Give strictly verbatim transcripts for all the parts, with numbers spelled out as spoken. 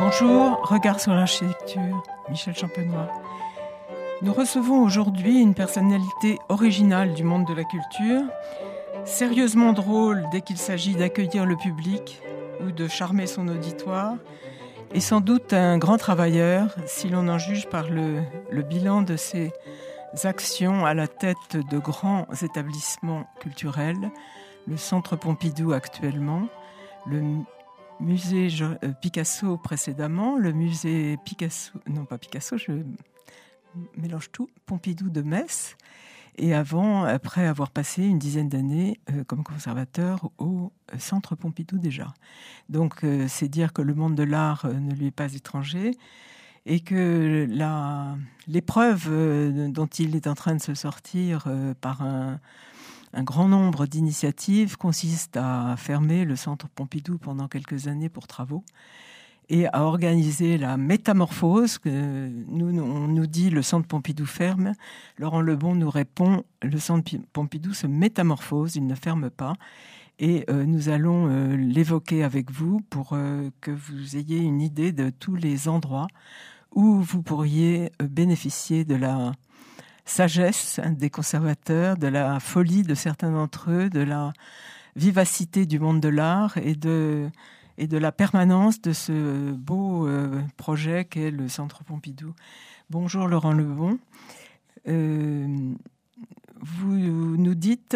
Bonjour, regard sur l'architecture, Michel Champenois. Nous recevons aujourd'hui une personnalité originale du monde de la culture, sérieusement drôle dès qu'il s'agit d'accueillir le public ou de charmer son auditoire, et sans doute un grand travailleur, si l'on en juge par le, le bilan de ses actions à la tête de grands établissements culturels, le Centre Pompidou actuellement, le musée Picasso précédemment, le musée Picasso, non pas Picasso, je mélange tout, Pompidou de Metz, et avant, après avoir passé une dizaine d'années euh, comme conservateur au Centre Pompidou déjà. Donc euh, c'est dire que le monde de l'art euh, ne lui est pas étranger et que la, l'épreuve euh, dont il est en train de se sortir euh, par un, un grand nombre d'initiatives consiste à fermer le Centre Pompidou pendant quelques années pour travaux et à organiser la métamorphose que nous, on nous dit le Centre Pompidou ferme. Laurent Lebon nous répond le Centre Pompidou se métamorphose, il ne ferme pas. Et euh, nous allons euh, l'évoquer avec vous pour euh, que vous ayez une idée de tous les endroits où vous pourriez euh, bénéficier de la sagesse des conservateurs, de la folie de certains d'entre eux, de la vivacité du monde de l'art et de... et de la permanence de ce beau euh, projet qu'est le Centre Pompidou. Bonjour Laurent Lebon. Euh, vous nous dites,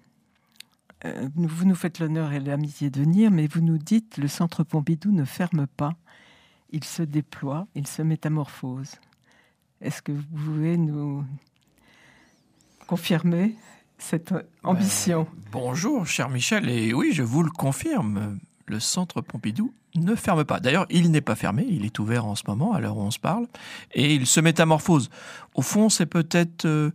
euh, vous nous faites l'honneur et l'amitié de venir, mais vous nous dites le Centre Pompidou ne ferme pas, il se déploie, il se métamorphose. Est-ce que vous pouvez nous confirmer cette ambition ? euh, Bonjour cher Michel, et oui, je vous le confirme. Le Centre Pompidou ne ferme pas. D'ailleurs, il n'est pas fermé, il est ouvert en ce moment, à l'heure où on se parle, et il se métamorphose. Au fond, c'est peut-être euh,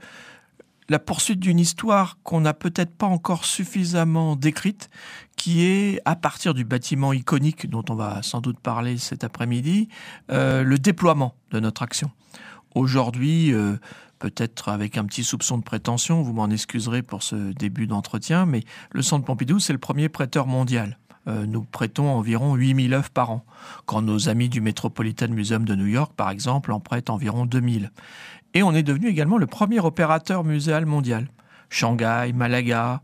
la poursuite d'une histoire qu'on n'a peut-être pas encore suffisamment décrite, qui est, à partir du bâtiment iconique dont on va sans doute parler cet après-midi, euh, le déploiement de notre action. Aujourd'hui, euh, peut-être avec un petit soupçon de prétention, vous m'en excuserez pour ce début d'entretien, mais le Centre Pompidou, c'est le premier prêteur mondial. Euh, nous prêtons environ huit mille œuvres par an, quand nos amis du Metropolitan Museum de New York, par exemple, en prêtent environ deux mille. Et on est devenu également le premier opérateur muséal mondial. Shanghai, Malaga,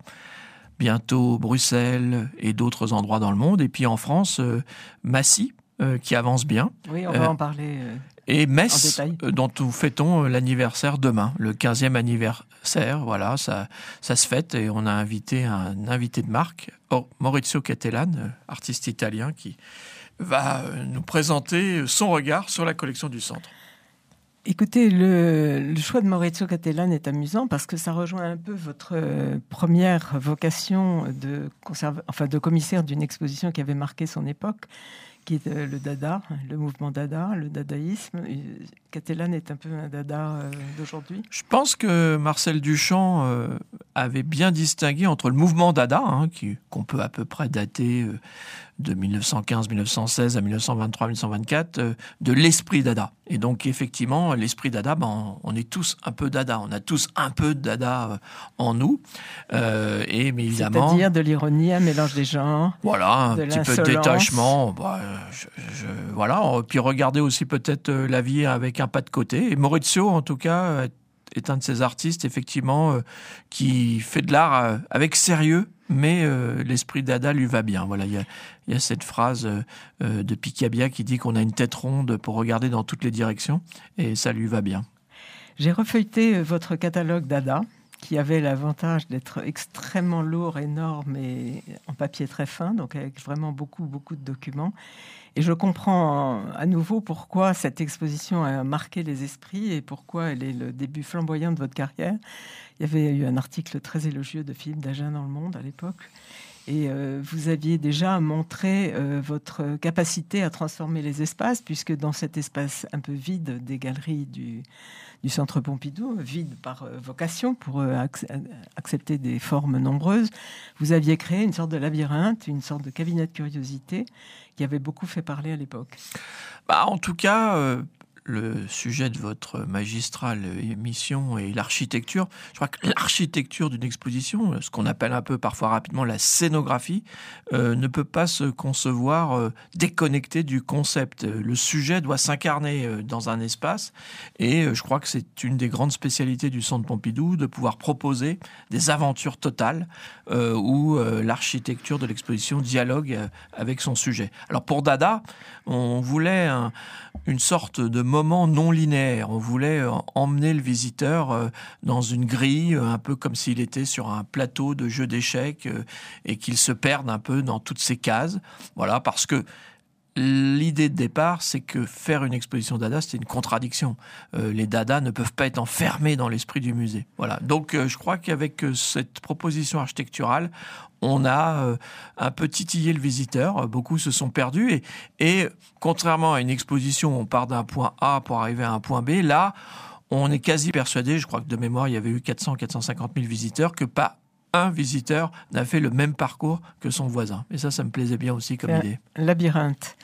bientôt Bruxelles et d'autres endroits dans le monde. Et puis en France, euh, Massy, euh, qui avance bien. Oui, on va euh, en parler. Euh... Et Metz, dont nous fêtons l'anniversaire demain, le quinzième anniversaire. Voilà, ça, ça se fête et on a invité un invité de marque, Maurizio Cattelan, artiste italien, qui va nous présenter son regard sur la collection du Centre. Écoutez, le, le choix de Maurizio Cattelan est amusant parce que ça rejoint un peu votre euh, première vocation de, conserva- enfin, de commissaire d'une exposition qui avait marqué son époque, qui est le dada, le mouvement dada, le dadaïsme. Cattelan est un peu un dada euh, d'aujourd'hui. Je pense que Marcel Duchamp euh, avait bien distingué entre le mouvement dada, hein, qui, qu'on peut à peu près dater euh, de dix-neuf cent quinze dix-neuf cent seize à dix-neuf cent vingt-trois dix-neuf cent vingt-quatre, euh, de l'esprit dada. Et donc effectivement, l'esprit dada, ben, on, on est tous un peu dada, on a tous un peu de dada euh, en nous. Euh, et, mais évidemment, c'est-à-dire de l'ironie, un mélange des genres, voilà, un de petit peu de détachement. Bah, je, je, voilà, puis regarder aussi peut-être la vie avec un pas de côté. Et Maurizio, en tout cas, est un de ces artistes, effectivement, euh, qui fait de l'art euh, avec sérieux, mais euh, l'esprit dada lui va bien. Voilà, il y a, il y a cette phrase euh, de Picabia qui dit qu'on a une tête ronde pour regarder dans toutes les directions, et ça lui va bien. J'ai refeuilleté votre catalogue dada, qui avait l'avantage d'être extrêmement lourd, énorme et en papier très fin, donc avec vraiment beaucoup, beaucoup de documents. Et je comprends à nouveau pourquoi cette exposition a marqué les esprits et pourquoi elle est le début flamboyant de votre carrière. Il y avait eu un article très élogieux de Philippe Dagen dans Le Monde à l'époque. Et euh, vous aviez déjà montré euh, votre capacité à transformer les espaces, puisque dans cet espace un peu vide des galeries du, du Centre Pompidou, vide par euh, vocation pour euh, ac- accepter des formes nombreuses, vous aviez créé une sorte de labyrinthe, une sorte de cabinet de curiosité qui avait beaucoup fait parler à l'époque. Bah, en tout cas, euh, le sujet de votre magistrale émission est l'architecture. Je crois que l'architecture d'une exposition, ce qu'on appelle un peu parfois rapidement la scénographie, euh, ne peut pas se concevoir euh, déconnecté du concept. Le sujet doit s'incarner euh, dans un espace et euh, je crois que c'est une des grandes spécialités du Centre Pompidou de pouvoir proposer des aventures totales euh, où euh, l'architecture de l'exposition dialogue euh, avec son sujet. Alors pour Dada, on voulait un, une sorte de moment non linéaire. On voulait emmener le visiteur dans une grille, un peu comme s'il était sur un plateau de jeu d'échecs et qu'il se perde un peu dans toutes ces cases. Voilà, parce que l'idée de départ, c'est que faire une exposition Dada, c'est une contradiction. Euh, les Dada ne peuvent pas être enfermés dans l'esprit du musée. Voilà. Donc, euh, je crois qu'avec euh, cette proposition architecturale, on a euh, un peu titillé le visiteur. Beaucoup se sont perdus. Et, et contrairement à une exposition où on part d'un point A pour arriver à un point B, là, on est quasi persuadé, je crois que de mémoire, il y avait eu quatre cents à quatre cent cinquante mille visiteurs, que pas un visiteur n'a fait le même parcours que son voisin. Et ça, ça me plaisait bien aussi comme Un idée. Labyrinthe.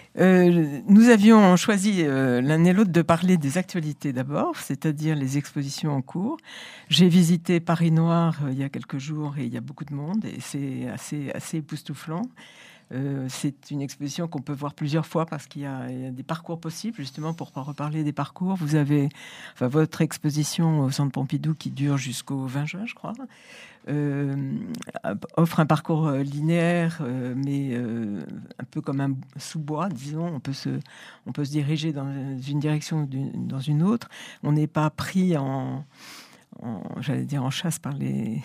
Euh, nous avions choisi euh, l'un et l'autre de parler des actualités d'abord, c'est-à-dire les expositions en cours. J'ai visité Paris Noir euh, il y a quelques jours et il y a beaucoup de monde et c'est assez, assez époustouflant. Euh, c'est une exposition qu'on peut voir plusieurs fois parce qu'il y a, il y a des parcours possibles. Justement, pour reparler des parcours, vous avez enfin, votre exposition au Centre Pompidou qui dure jusqu'au vingt juin, je crois, euh, offre un parcours linéaire, euh, mais euh, un peu comme un sous-bois, disons. On peut se, on peut se diriger dans une direction ou dans une autre. On n'est pas pris en, en, j'allais dire, en chasse par les...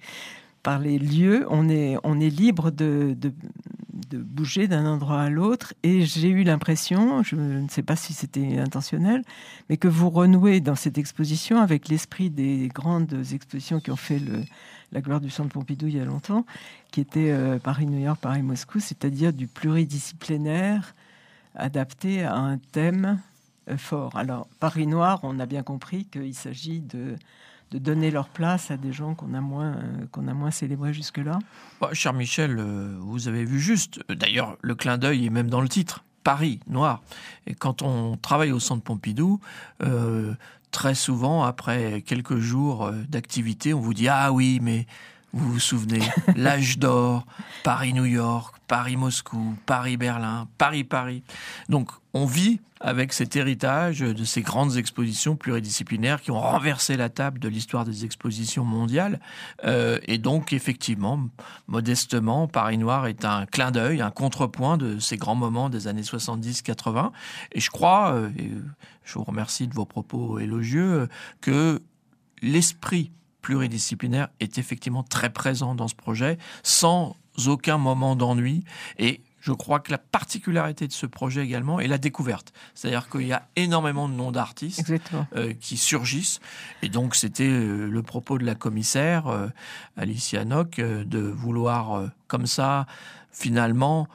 par les lieux, on est, on est libre de, de, de bouger d'un endroit à l'autre. Et j'ai eu l'impression, je ne sais pas si c'était intentionnel, mais que vous renouez dans cette exposition avec l'esprit des grandes expositions qui ont fait le, la gloire du Centre Pompidou il y a longtemps, qui étaient euh, Paris-New York, Paris-Moscou, c'est-à-dire du pluridisciplinaire adapté à un thème euh, fort. Alors, Paris Noir, on a bien compris qu'il s'agit de... de donner leur place à des gens qu'on a moins, euh, qu'on a moins célébrés jusque-là. Bah, cher Michel, euh, vous avez vu juste. D'ailleurs, le clin d'œil est même dans le titre. Paris, noir. Et quand on travaille au Centre Pompidou, euh, très souvent, après quelques jours d'activité, on vous dit « Ah oui, mais vous vous souvenez, l'âge d'or, Paris-New York, Paris-Moscou, Paris-Berlin, Paris-Paris ». Donc, on vit avec cet héritage de ces grandes expositions pluridisciplinaires qui ont renversé la table de l'histoire des expositions mondiales. Euh, et donc, effectivement, modestement, Paris Noir est un clin d'œil, un contrepoint de ces grands moments des années soixante-dix quatre-vingts. Et je crois, euh, et je vous remercie de vos propos élogieux, que l'esprit pluridisciplinaire est effectivement très présent dans ce projet, sans aucun moment d'ennui. Et je crois que la particularité de ce projet également est la découverte. C'est-à-dire qu'il y a énormément de noms d'artistes euh, qui surgissent. Et donc, c'était euh, le propos de la commissaire, euh, Alicia Nock, euh, de vouloir, euh, comme ça, finalement,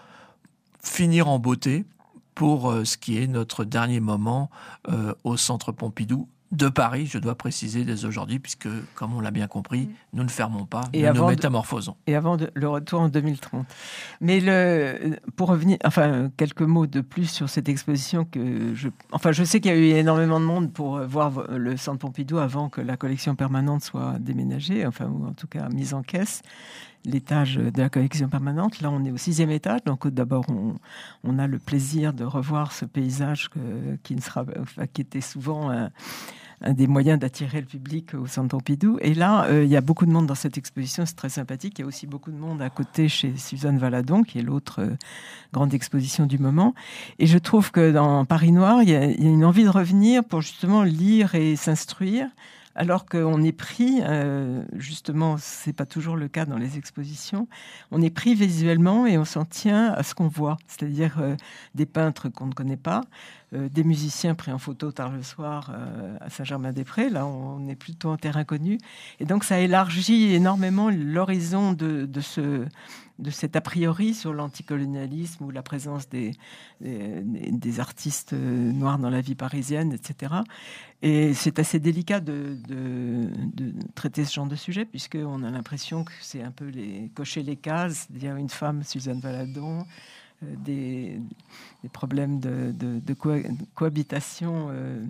finir en beauté pour euh, ce qui est notre dernier moment euh, au Centre Pompidou de Paris, je dois préciser dès aujourd'hui, puisque, comme on l'a bien compris, nous ne fermons pas, et nous nous métamorphosons. De, et avant de, le retour en deux mille trente. Mais le, pour revenir, enfin, quelques mots de plus sur cette exposition que je, enfin, je sais qu'il y a eu énormément de monde pour voir le Centre Pompidou avant que la collection permanente soit déménagée, enfin, ou en tout cas mise en caisse. L'étage de la collection permanente. Là, on est au sixième étage. Donc, d'abord, on, on a le plaisir de revoir ce paysage que, qui, ne sera, enfin, qui était souvent un, un des moyens d'attirer le public au Centre Pompidou. Et là, euh, il y a beaucoup de monde dans cette exposition. C'est très sympathique. Il y a aussi beaucoup de monde à côté chez Suzanne Valadon, qui est l'autre euh, grande exposition du moment. Et je trouve que dans Paris Noir, il y a, il y a une envie de revenir pour justement lire et s'instruire. Alors qu'on est pris, euh, justement, c'est pas toujours le cas dans les expositions, on est pris visuellement et on s'en tient à ce qu'on voit, c'est-à-dire euh, des peintres qu'on ne connaît pas, euh, des musiciens pris en photo tard le soir euh, à Saint-Germain-des-Prés, là on est plutôt en terre inconnue, et donc ça élargit énormément l'horizon de, de ce... de cet a priori sur l'anticolonialisme ou la présence des, des, des artistes noirs dans la vie parisienne, et cetera. Et c'est assez délicat de, de, de traiter ce genre de sujet, puisqu'on a l'impression que c'est un peu les, cocher les cases. Il y a une femme, Suzanne Valadon, euh, des, des problèmes de, de, de, co- de cohabitation euh,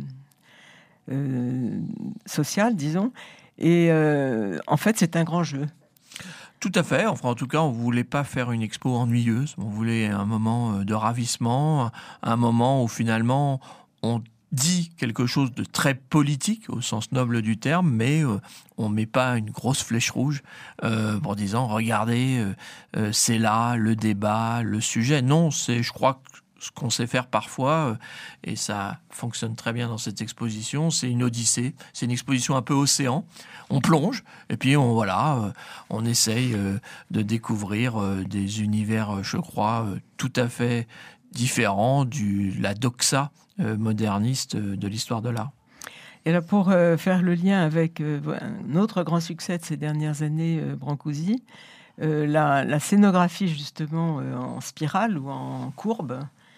euh, sociale, disons. Et euh, en fait, c'est un grand jeu. Tout à fait. Enfin, en tout cas, on voulait pas faire une expo ennuyeuse. On voulait un moment de ravissement, un moment où finalement on dit quelque chose de très politique au sens noble du terme, mais euh, on met pas une grosse flèche rouge euh, en disant regardez, euh, euh, c'est là le débat, le sujet. Non, c'est, je crois, ce qu'on sait faire parfois, euh, et ça fonctionne très bien dans cette exposition, c'est une odyssée, c'est une exposition un peu océan. On plonge et puis on voilà, euh, on essaye euh, de découvrir euh, des univers, euh, je crois, euh, tout à fait différents du la doxa euh, moderniste euh, de l'histoire de l'art. Et là, pour euh, faire le lien avec euh, un autre grand succès de ces dernières années, euh, Brancusi, euh, la, la scénographie justement euh, en spirale ou en courbe,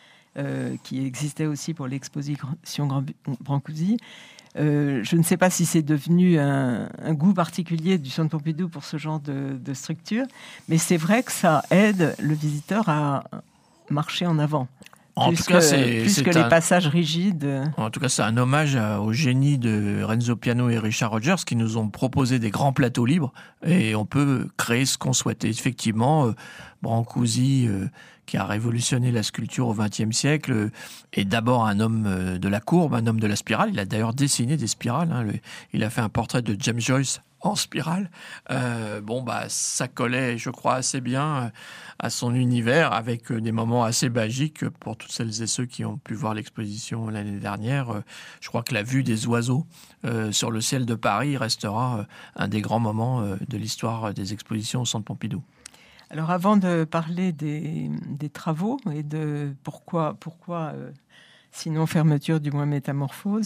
euh, qui existait aussi pour l'exposition Brancusi, Euh, je ne sais pas si c'est devenu un, un goût particulier du Centre Pompidou pour ce genre de, de structure, mais c'est vrai que ça aide le visiteur à marcher en avant. En plus tout cas, que, c'est, plus c'est que un... les passages rigides. En tout cas, c'est un hommage au génie de Renzo Piano et Richard Rogers qui nous ont proposé des grands plateaux libres et on peut créer ce qu'on souhaite. Et effectivement, euh, Brancusi, euh, qui a révolutionné la sculpture au vingtième siècle, euh, est d'abord un homme euh, de la courbe, un homme de la spirale. Il a d'ailleurs dessiné des spirales. Hein. Le, il a fait un portrait de James Joyce en spirale. Euh, bon, bah, ça collait, je crois, assez bien à son univers, avec des moments assez magiques pour toutes celles et ceux qui ont pu voir l'exposition l'année dernière. Je crois que la vue des oiseaux euh, sur le ciel de Paris restera un des grands moments euh, de l'histoire des expositions au Centre Pompidou. Alors, avant de parler des, des travaux et de pourquoi, pourquoi euh, sinon fermeture, du moins métamorphose,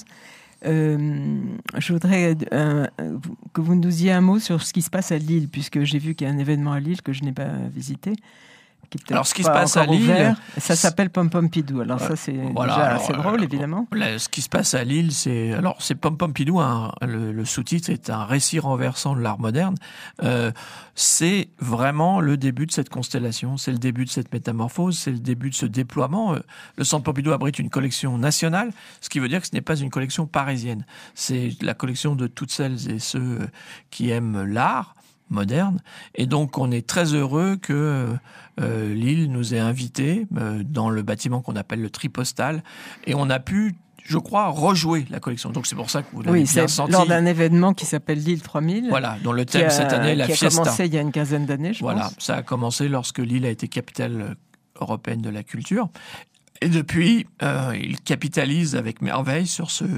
Euh, je voudrais euh, que vous nous disiez un mot sur ce qui se passe à Lille, puisque j'ai vu qu'il y a un événement à Lille que je n'ai pas visité. Qui est Alors, ce qui se passe à Lille, ouvert. Ça s'appelle Pom Pompidou. Alors ça, c'est voilà, déjà alors, assez drôle, évidemment. Là, ce qui se passe à Lille, c'est alors c'est Pom Pompidou. Hein, le, le sous-titre est un récit renversant de l'art moderne. Euh, c'est vraiment le début de cette constellation. C'est le début de cette métamorphose. C'est le début de ce déploiement. Le Centre Pompidou abrite une collection nationale, ce qui veut dire que ce n'est pas une collection parisienne. C'est la collection de toutes celles et ceux qui aiment l'art moderne. Et donc, on est très heureux que euh, Lille nous ait invités euh, dans le bâtiment qu'on appelle le Tripostal. Et on a pu, je crois, rejouer la collection. Donc, c'est pour ça que vous l'avez oui, bien c'est senti. Lors d'un événement qui s'appelle Lille trois mille. Voilà, dont le thème a, cette année est la qui a fiesta. commencé il y a une quinzaine d'années, je voilà, pense. Voilà, ça a commencé lorsque Lille a été capitale européenne de la culture. Et depuis, euh, il capitalise avec merveille sur ce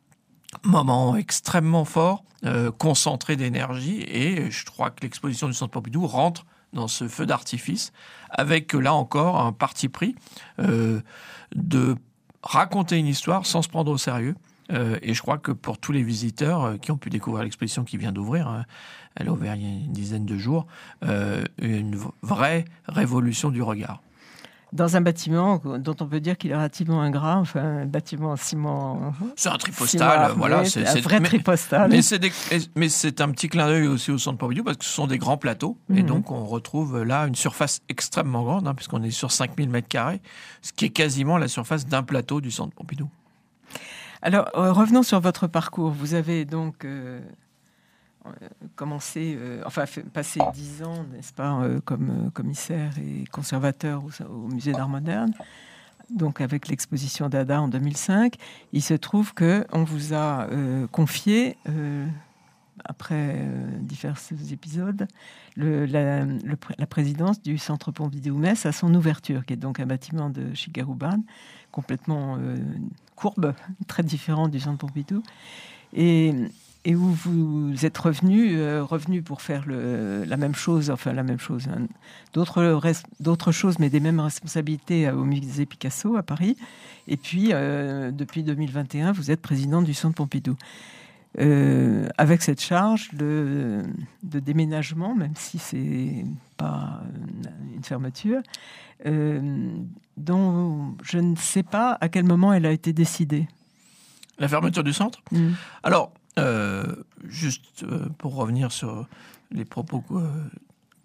moment extrêmement fort, euh, concentré d'énergie, et je crois que l'exposition du Centre Pompidou rentre dans ce feu d'artifice, avec là encore un parti pris euh, de raconter une histoire sans se prendre au sérieux. Euh, et je crois que pour tous les visiteurs euh, qui ont pu découvrir l'exposition qui vient d'ouvrir, hein, elle a ouvert il y a une dizaine de jours, euh, une vraie révolution du regard. Dans un bâtiment dont on peut dire qu'il est relativement ingrat, enfin un bâtiment en ciment. C'est un tripostal, voilà. C'est, c'est un vrai mais, tripostal. Mais c'est, des, mais c'est un petit clin d'œil aussi au Centre Pompidou parce que ce sont des grands plateaux. Mmh. Et donc on retrouve là une surface extrêmement grande, hein, puisqu'on est sur cinq mille mètres carrés, ce qui est quasiment la surface d'un plateau du Centre Pompidou. Alors euh, revenons sur votre parcours. Vous avez donc euh, commencé, euh, enfin fait, passé dix ans, n'est-ce pas, euh, comme euh, commissaire et conservateur au, au Musée d'Art Moderne. Donc avec l'exposition Dada en deux mille cinq, il se trouve que on vous a euh, confié, euh, après euh, divers épisodes, le, la, le, la présidence du Centre Pompidou-Metz à son ouverture, qui est donc un bâtiment de Chigarouban, complètement euh, courbe, très différent du Centre Pompidou, et et où vous êtes revenu, euh, revenu pour faire le, la même chose, enfin la même chose, hein, d'autres, d'autres choses, mais des mêmes responsabilités au Musée Picasso à Paris. Et puis, euh, depuis deux mille vingt et un, vous êtes président du Centre Pompidou. Euh, avec cette charge de, de déménagement, même si c'est pas une fermeture, euh, dont je ne sais pas à quel moment elle a été décidée. La fermeture du centre ? Mmh. Alors, Euh, juste euh, pour revenir sur les propos euh,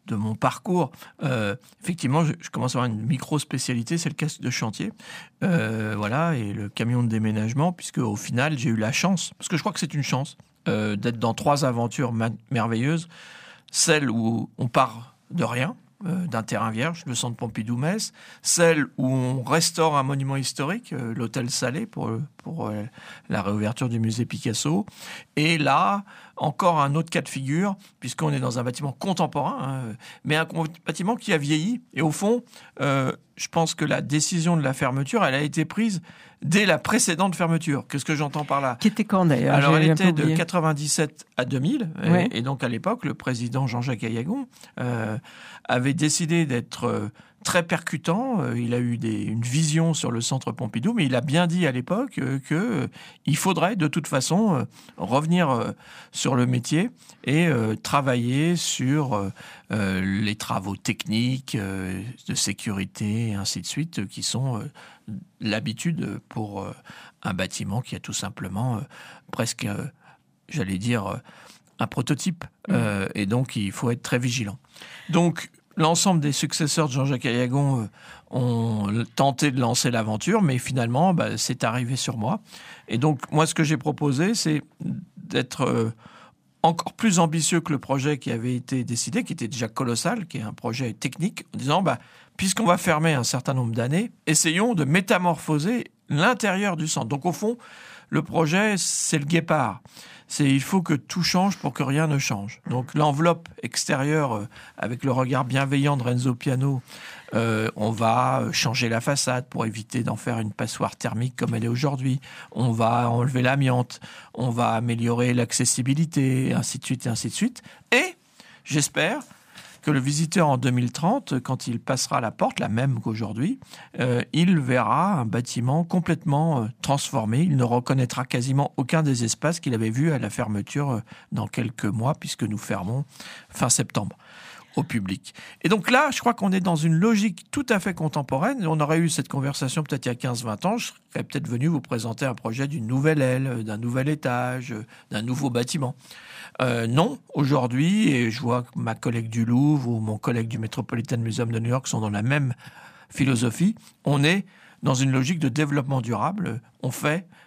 de mon parcours, euh, effectivement, je, je commence à avoir une micro-spécialité, c'est le casque de chantier. Euh, voilà, et le camion de déménagement, puisque au final, j'ai eu la chance, parce que je crois que c'est une chance, euh, d'être dans trois aventures ma- merveilleuses. Celle où on part de rien, euh, d'un terrain vierge, le centre Pompidou-Metz. Celle où on restaure un monument historique, euh, l'hôtel Salé, pour, pour euh, la réouverture du musée Picasso. Et là, encore un autre cas de figure, puisqu'on est dans un bâtiment contemporain, hein, mais un bâtiment qui a vieilli. Et au fond, euh, je pense que la décision de la fermeture, elle a été prise dès la précédente fermeture. Qu'est-ce que j'entends par là ? Qui était quand d'ailleurs ? Alors, J'ai elle un peu était de oublié. quatre-vingt-dix-sept à deux mille. Ouais. Et, et donc, à l'époque, le président Jean-Jacques Ayagon euh, avait décidé d'être euh, très percutant. Euh, il a eu des, une vision sur le centre Pompidou, mais il a bien dit à l'époque euh, qu'il euh, faudrait de toute façon euh, revenir euh, sur le métier et euh, travailler sur euh, euh, les travaux techniques, euh, de sécurité, et ainsi de suite, euh, qui sont euh, l'habitude pour euh, un bâtiment qui a tout simplement euh, presque, euh, j'allais dire, euh, un prototype. Mmh. Euh, et donc, il faut être très vigilant. Donc, l'ensemble des successeurs de Jean-Jacques Ayagon euh, ont tenté de lancer l'aventure, mais finalement, bah, c'est arrivé sur moi. Et donc, moi, ce que j'ai proposé, c'est d'être euh, encore plus ambitieux que le projet qui avait été décidé, qui était déjà colossal, qui est un projet technique, en disant, bah, puisqu'on va fermer un certain nombre d'années, essayons de métamorphoser l'intérieur du centre. Donc, au fond, le projet, c'est le guépard. C'est, il faut que tout change pour que rien ne change. Donc, l'enveloppe extérieure, euh, avec le regard bienveillant de Renzo Piano, euh, on va changer la façade pour éviter d'en faire une passoire thermique comme elle est aujourd'hui. On va enlever l'amiante. On va améliorer l'accessibilité, ainsi de suite, et ainsi de suite. Et, j'espère que le visiteur en deux mille trente, quand il passera la porte, la même qu'aujourd'hui, euh, il verra un bâtiment complètement euh, transformé. Il ne reconnaîtra quasiment aucun des espaces qu'il avait vus à la fermeture euh, dans quelques mois, puisque nous fermons fin septembre au public. Et donc là, je crois qu'on est dans une logique tout à fait contemporaine. On aurait eu cette conversation peut-être il y a quinze vingt ans, je serais peut-être venu vous présenter un projet d'une nouvelle aile, d'un nouvel étage, d'un nouveau bâtiment. Euh, non, aujourd'hui, et je vois que ma collègue du Louvre ou mon collègue du Metropolitan Museum de New York sont dans la même philosophie, on est dans une logique de développement durable. On fait